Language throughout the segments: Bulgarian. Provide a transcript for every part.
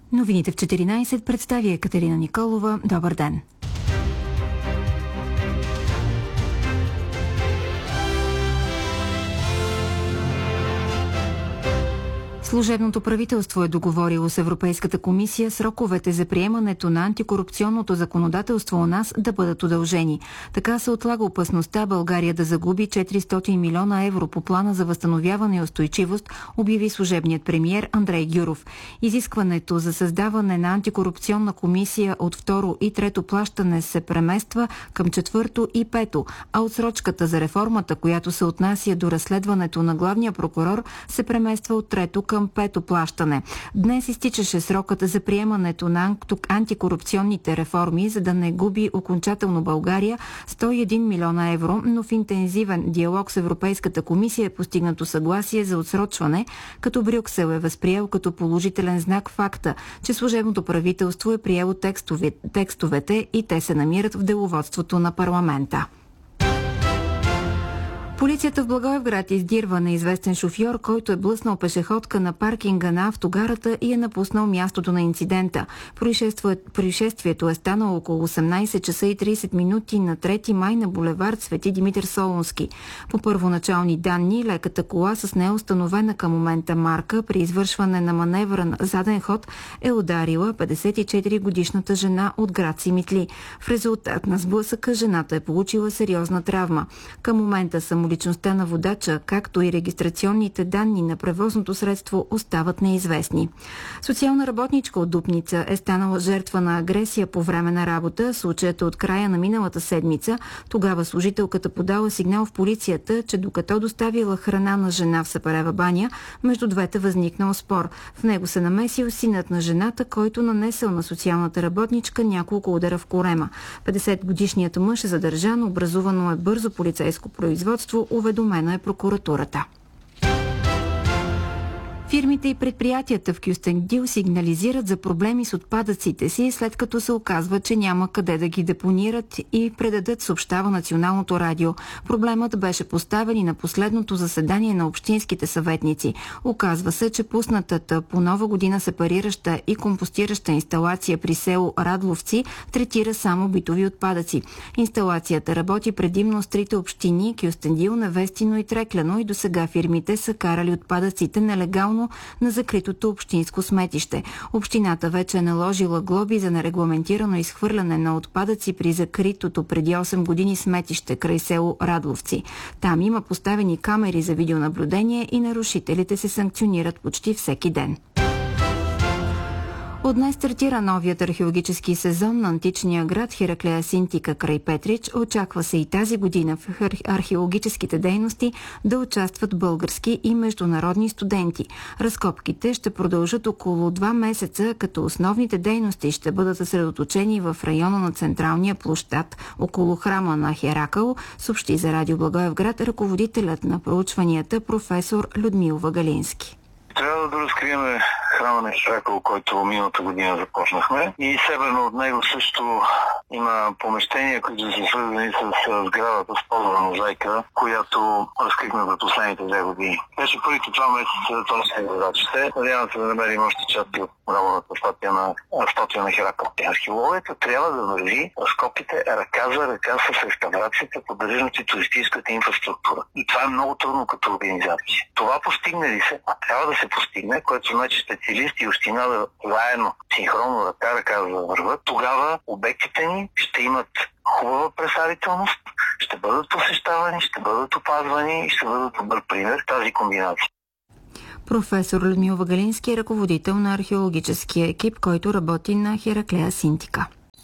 Новините в 14 представи Екатерина Николова. Добър ден! Служебното правителство е договорило с Европейската комисия сроковете за приемането на антикорупционното законодателство у нас да бъдат удължени. Така се отлага опасността България да загуби 400 милиона евро по плана за възстановяване и устойчивост, обяви служебният премиер Андрей Гюров. Изискването за създаване на антикорупционна комисия от второ и трето плащане се премества към четвърто и пето, а отсрочката за реформата, която се отнася до разследването на главния прокурор, се премества от трето към пето плащане. Днес изтичаше срокът за приемането на антикорупционните реформи, за да не губи окончателно България 101 милиона евро, но в интензивен диалог с Европейската комисия е постигнато съгласие за отсрочване, като Брюксел е възприел като положителен знак факта, че служебното правителство е приело текстовете и те се намират в деловодството на парламента. Полицията в Благоевград издирва неизвестен шофьор, който е блъснал пешеходка на паркинга на автогарата и е напуснал мястото на инцидента. Происшествието е станало около 18 часа и 30 минути на 3 май на булевард Свети Димитър Солунски. По първоначални данни, леката кола с неустановена към момента марка при извършване на маневра на заден ход е ударила 54-годишната жена от град Симитли. В резултат на сблъсъка жената е получила сериозна травма. Към момента самоличността на водача, както и регистрационните данни на превозното средство остават неизвестни. Социална работничка от Дупница е станала жертва на агресия по време на работа. Случаят е от края на миналата седмица. Тогава служителката подала сигнал в полицията, че докато доставила храна на жена в Сапарева баня, между двете възникнал спор. В него се намесил синът на жената, който нанесъл на социалната работничка няколко удара в корема. 50-годишният мъж е задържан, образувано е бързо полицейско производство, уведомена е прокуратурата. Фирмите и предприятията в Кюстендил сигнализират за проблеми с отпадъците си, след като се оказва, че няма къде да ги депонират и предадат, съобщава Националното радио. Проблемът беше поставен и на последното заседание на общинските съветници. Оказва се, че пуснатата по нова година сепарираща и компостираща инсталация при село Радловци третира само битови отпадъци. Инсталацията работи предимно с трите общини Кюстендил, Невестино и Трекляно и досега фирмите са карали отпадъците нелегално на закритото общинско сметище. Общината вече е наложила глоби за нерегламентирано изхвърляне на отпадъци при закритото преди 8 години сметище край село Радловци. Там има поставени камери за видеонаблюдение и нарушителите се санкционират почти всеки ден. От днес стартира новият археологически сезон на античния град Хераклея Синтика край Петрич. Очаква се и тази година в археологическите дейности да участват български и международни студенти. Разкопките ще продължат около 2 месеца, като основните дейности ще бъдат съсредоточени в района на централния площад около храма на Херакъл, съобщи за Радио Благоевград ръководителят на проучванията професор Людмил Вагалински. Трябва да разкрием храма на Херакъл, който миналата година започнахме. И северно от него също има помещения, които са свързани с сградата с ползова мозайка, която разкрихме за последните 2 години. Беше първите 2 месеца точно задачите. Надявам се да намерим още части от работната статуя на Херакъл. Археологията трябва да върви разкопите ръка за ръка с реставрацията, поддържането и туристическата инфраструктура. И това е много трудно като организация. Това постигне ли се? А трябва да се постигне, което значи специалисти и община да заедно, синхронно, ръка да върват, тогава обектите ни ще имат хубава представителност, ще бъдат посещавани, ще бъдат опазвани и ще бъдат добър пример тази комбинация. Професор Людмил Вагалински е ръководител на археологическия екип, който работи на Хераклея Синтика.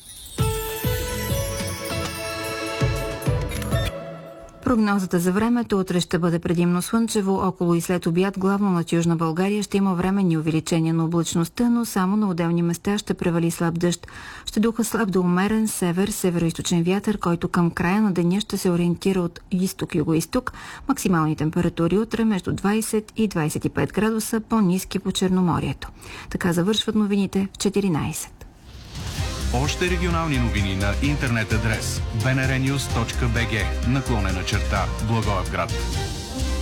Прогнозата за времето: утре ще бъде предимно слънчево, около и след обяд главно над Южна България ще има временни увеличения на облачността, но само на отделни места ще превали слаб дъжд. Ще духа слаб до умерен северо-източен вятър, който към края на деня ще се ориентира от изток-юго-изток. Максимални температури утре между 20 и 25 градуса, по-ниски по Черноморието. Така завършват новините в 14. Още регионални новини на интернет адрес bnrnews.bg /Благоевград.